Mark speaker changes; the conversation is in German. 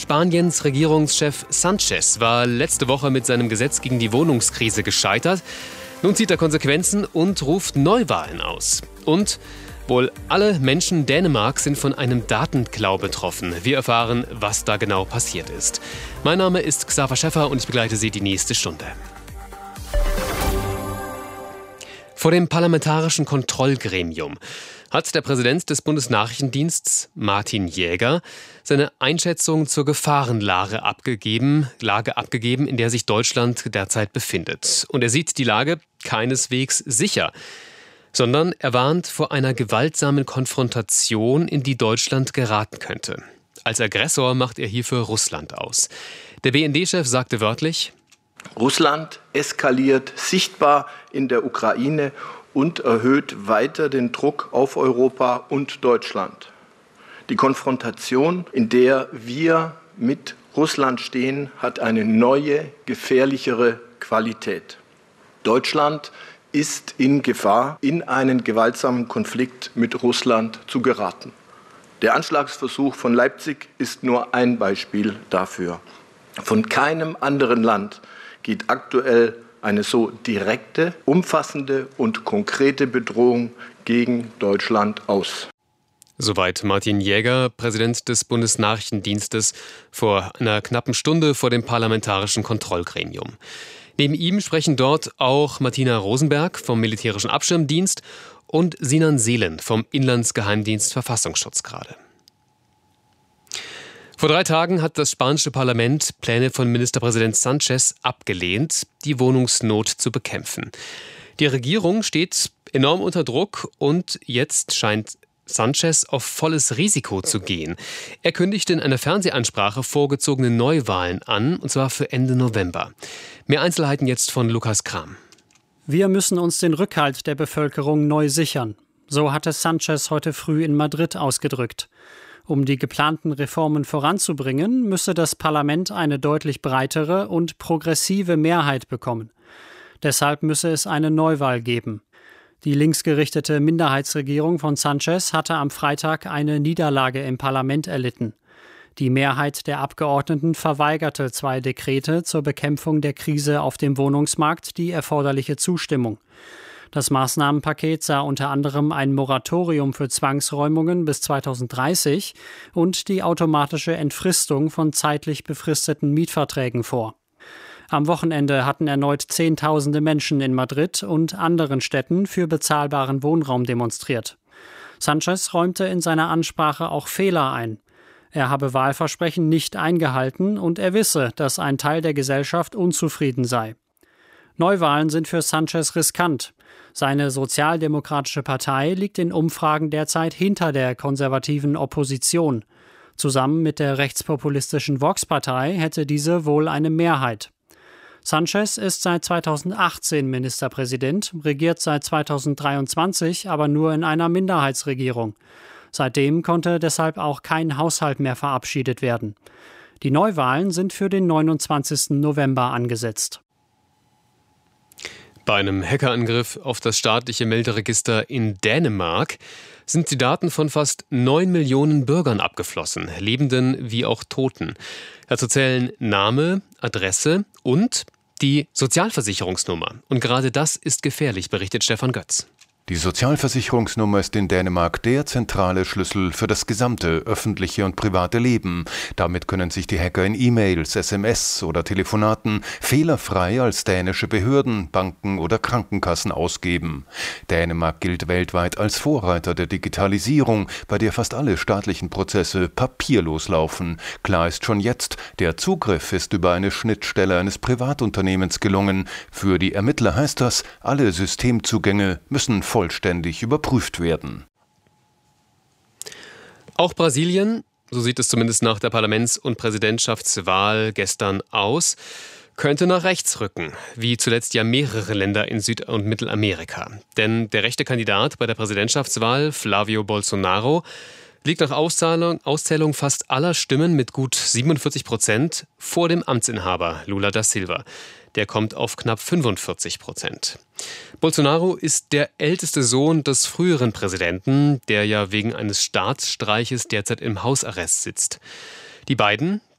Speaker 1: Spaniens Regierungschef Sánchez war letzte Woche mit seinem Gesetz gegen die Wohnungskrise gescheitert. Nun zieht er Konsequenzen und ruft Neuwahlen aus. Und wohl alle Menschen Dänemarks sind von einem Datenklau betroffen. Wir erfahren, was da genau passiert ist. Mein Name ist Xaver Schäffer und ich begleite Sie die nächste Stunde. Vor dem Parlamentarischen Kontrollgremium hat der Präsident des Bundesnachrichtendienstes, Martin Jäger, seine Einschätzung zur Gefahrenlage abgegeben, in der sich Deutschland derzeit befindet. Und er sieht die Lage keineswegs sicher, sondern er warnt vor einer gewaltsamen Konfrontation, in die Deutschland geraten könnte. Als Aggressor macht er hierfür Russland aus. Der BND-Chef sagte wörtlich:
Speaker 2: Russland eskaliert sichtbar in der Ukraine und erhöht weiter den Druck auf Europa und Deutschland. Die Konfrontation, in der wir mit Russland stehen, hat eine neue, gefährlichere Qualität. Deutschland ist in Gefahr, in einen gewaltsamen Konflikt mit Russland zu geraten. Der Anschlagsversuch von Leipzig ist nur ein Beispiel dafür. Von keinem anderen Land geht aktuell eine so direkte, umfassende und konkrete Bedrohung gegen Deutschland aus.
Speaker 1: Soweit Martin Jäger, Präsident des Bundesnachrichtendienstes, vor einer knappen Stunde vor dem Parlamentarischen Kontrollgremium. Neben ihm sprechen dort auch Martina Rosenberg vom Militärischen Abschirmdienst und Sinan Seelen vom Inlandsgeheimdienst Verfassungsschutz gerade. Vor 3 Tagen hat das spanische Parlament Pläne von Ministerpräsident Sánchez abgelehnt, die Wohnungsnot zu bekämpfen. Die Regierung steht enorm unter Druck und jetzt scheint Sánchez auf volles Risiko zu gehen. Er kündigte in einer Fernsehansprache vorgezogene Neuwahlen an, und zwar für Ende November. Mehr Einzelheiten jetzt von Lukas Kram.
Speaker 3: Wir müssen uns den Rückhalt der Bevölkerung neu sichern. So hatte Sánchez heute früh in Madrid ausgedrückt. Um die geplanten Reformen voranzubringen, müsse das Parlament eine deutlich breitere und progressive Mehrheit bekommen. Deshalb müsse es eine Neuwahl geben. Die linksgerichtete Minderheitsregierung von Sánchez hatte am Freitag eine Niederlage im Parlament erlitten. Die Mehrheit der Abgeordneten verweigerte 2 Dekrete zur Bekämpfung der Krise auf dem Wohnungsmarkt die erforderliche Zustimmung. Das Maßnahmenpaket sah unter anderem ein Moratorium für Zwangsräumungen bis 2030 und die automatische Entfristung von zeitlich befristeten Mietverträgen vor. Am Wochenende hatten erneut Zehntausende Menschen in Madrid und anderen Städten für bezahlbaren Wohnraum demonstriert. Sánchez räumte in seiner Ansprache auch Fehler ein. Er habe Wahlversprechen nicht eingehalten und er wisse, dass ein Teil der Gesellschaft unzufrieden sei. Neuwahlen sind für Sánchez riskant. Seine Sozialdemokratische Partei liegt in Umfragen derzeit hinter der konservativen Opposition. Zusammen mit der rechtspopulistischen Vox-Partei hätte diese wohl eine Mehrheit. Sánchez ist seit 2018 Ministerpräsident, regiert seit 2023 aber nur in einer Minderheitsregierung. Seitdem konnte deshalb auch kein Haushalt mehr verabschiedet werden. Die Neuwahlen sind für den 29. November angesetzt.
Speaker 1: Bei einem Hackerangriff auf das staatliche Melderegister in Dänemark sind die Daten von fast 9 Millionen Bürgern abgeflossen, Lebenden wie auch Toten. Dazu zählen Name, Adresse und die Sozialversicherungsnummer. Und gerade das ist gefährlich, berichtet Stefan Götz.
Speaker 4: Die Sozialversicherungsnummer ist in Dänemark der zentrale Schlüssel für das gesamte öffentliche und private Leben. Damit können sich die Hacker in E-Mails, SMS oder Telefonaten fehlerfrei als dänische Behörden, Banken oder Krankenkassen ausgeben. Dänemark gilt weltweit als Vorreiter der Digitalisierung, bei der fast alle staatlichen Prozesse papierlos laufen. Klar ist schon jetzt, der Zugriff ist über eine Schnittstelle eines Privatunternehmens gelungen. Für die Ermittler heißt das, alle Systemzugänge müssen vollständig überprüft werden.
Speaker 1: Auch Brasilien, so sieht es zumindest nach der Parlaments- und Präsidentschaftswahl gestern aus, könnte nach rechts rücken, wie zuletzt ja mehrere Länder in Süd- und Mittelamerika. Denn der rechte Kandidat bei der Präsidentschaftswahl, Flavio Bolsonaro, liegt nach Auszählung fast aller Stimmen mit gut 47% vor dem Amtsinhaber Lula da Silva. Der kommt auf knapp 45%. Bolsonaro ist der älteste Sohn des früheren Präsidenten, der ja wegen eines Staatsstreiches derzeit im Hausarrest sitzt. Die beiden,